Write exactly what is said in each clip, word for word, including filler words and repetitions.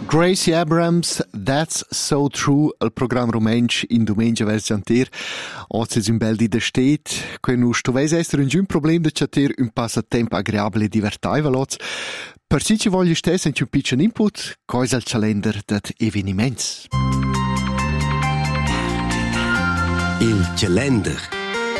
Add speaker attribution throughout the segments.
Speaker 1: Gracie Abrams, That's So True, il programma romansch in domenica vers Chanter. Oggi è un bel di de stet, che nu stovese essere un giun problem de chatter un passatempo agreabile e divertaiva lots. Per si ci voglio stesse un piccolo input, cosa il calendar dat eveniments.
Speaker 2: Il calendar.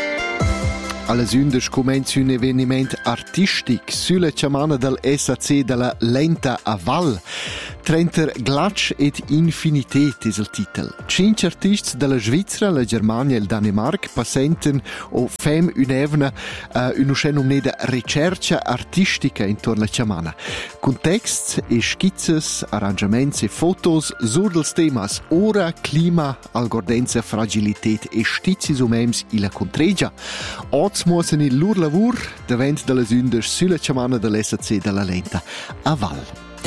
Speaker 1: Alla Sündes comenza un eveniment artistic sulla ciamana del S A C della Lenta a Val. Trenter Glatsch et Infinitet is il titel. Cinque artisti della Svizzera, la Germania e il Danemark passenten o fem un'evna uh, un'uscena umneda ricerca artistica intorno alla ciamana. Con text e schizzes, arrangiamenti e fotos sur dels temas ora, clima, algordenza, fragilitet e stizis umems ila contregia. Oz muosen il lur lavur davant della Sündes sulla ciamana dell'S A C della Lenta a Val.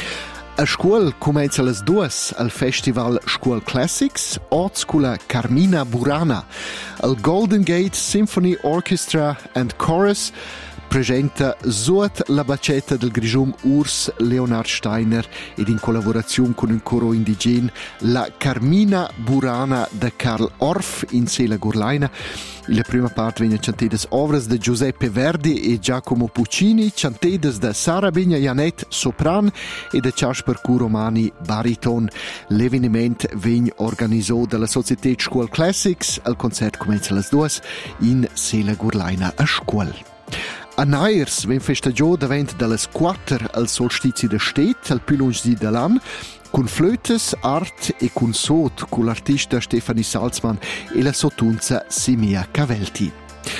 Speaker 1: A scuola comincia alle due al Festival School Classics, oggi con la Carmina Burana. Il Golden Gate Symphony Orchestra and Chorus presenta Suot la bacetta del Grigium Urs Leonard Steiner ed in collaborazione con un coro indigene la Carmina Burana de Karl Orff in Sela Gurlaina. La prima parte viene cantedes ovras de Giuseppe Verdi e Giacomo Puccini, cantedes de Sara Begna Janet sopran e de Casper Curomani bariton. L'eveniment viene organizzato dalla Società School Classics. Il concerto comincia alle due in Sela Gurlaina a scuola. A Nairs ven festagiò davant dallas quattro al solstizio de stet, al più lungi dell'anno, con flötes, art e con sot, con l'artista Stefanie Salzmann e la sottunza Simea Cavelti.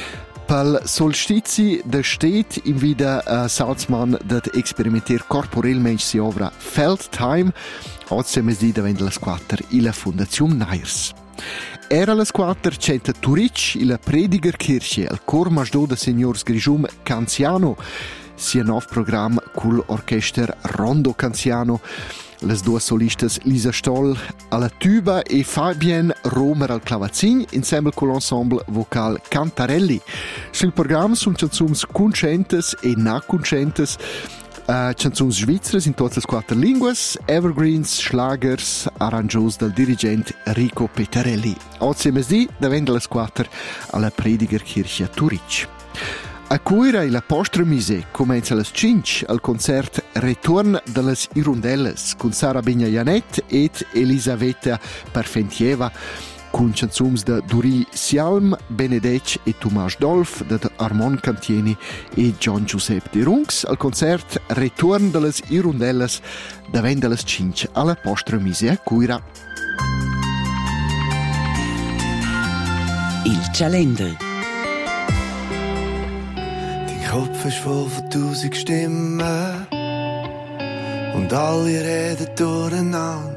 Speaker 1: Per solstizio de stet invita uh, Salzmann dat experimenter corporelmente si ovra Feldtime, oggi siamo di davant dallas quattro e la Fondazione Nairs. Era alle quattro centa Turic, la Predigerkirche, al cor masdo da Signors Grigium Canziano, sia nov programma con l'orchestra Rondo Canziano. Le due solistas Lisa Stoll alla tuba e Fabien Romer al clavazin, insieme con l'ensemble vocal Cantarelli. Sul programma sono canzoni concentes e non concentes, Uh, canzoni svizzere in tutte le quattro lingue, evergreens, schlagers, arrangios del dirigente Rico Petarelli. Oggi siamo di davanti alle quattro alla Predigerkirche a Turic. A Cuira e la Postremise comincia alle cinque al concerto Return delle Irundelles con Sara Begna Janet ed Elisaveta Parfentieva, con canzoni da Duri Sialm, Benedec e Tomas Dolf, da Armand Cantieni e John Giuseppe De Runks, al concerto Return delle Irundelles davanti delle cinque alla Postremise a Cuira.
Speaker 2: Il calendar.
Speaker 3: Dein Kopf ist voll von tausend Stimmen und alle reden durcheinander.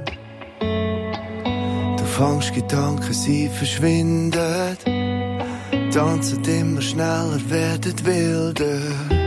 Speaker 3: Du fängst Gedanken, sie verschwinden, tanzen immer schneller, werden wilder.